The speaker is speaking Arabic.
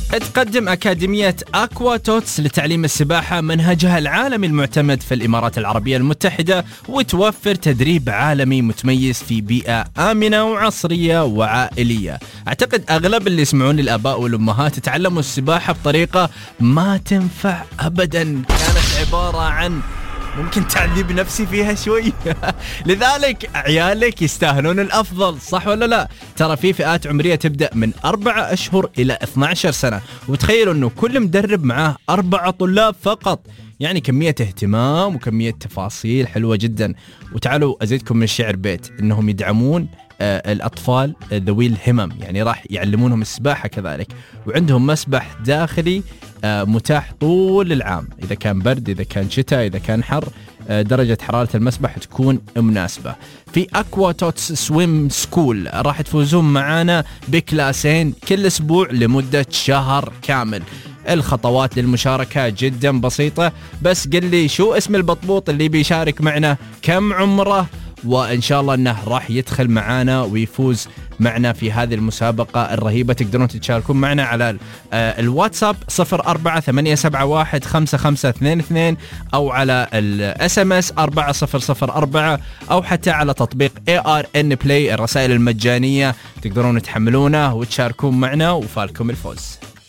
تقدم أكاديمية أكوا توتس لتعليم السباحة منهجها العالمي المعتمد في الإمارات العربية المتحدة، وتوفر تدريب عالمي متميز في بيئة آمنة وعصرية وعائلية. أعتقد أغلب اللي يسمعون الآباء والأمهات تعلموا السباحة بطريقة ما تنفع أبدا، كانت عبارة عن ممكن تعذيب نفسي فيها شوي. لذلك عيالك يستاهلون الأفضل، صح ولا لا؟ ترى في فئات عمرية تبدأ من 4 أشهر إلى 12 سنة، وتخيلوا أنه كل مدرب معاه 4 طلاب فقط، يعني كمية اهتمام وكمية تفاصيل حلوة جدا. وتعالوا أزيدكم من الشعر بيت أنهم يدعمون الأطفال ذوي الهمم، يعني راح يعلمونهم السباحة كذلك، وعندهم مسبح داخلي متاح طول العام، إذا كان برد، إذا كان شتاء، إذا كان حر، درجة حرارة المسبح تكون مناسبة. في أكوا توتس سويم سكول راح تفوزون معانا بكلاسين كل أسبوع لمدة شهر كامل. الخطوات للمشاركة جدا بسيطة، بس قل لي شو اسم البطبوط اللي بيشارك معنا، كم عمره، وإن شاء الله أنه راح يدخل معنا ويفوز معنا في هذه المسابقة الرهيبة. تقدرون تشاركون معنا على الواتساب 0487155522 أو على الSMS 4004 أو حتى على تطبيق ARN Play الرسائل المجانية، تقدرون تحملونه وتشاركون معنا وفالكم الفوز.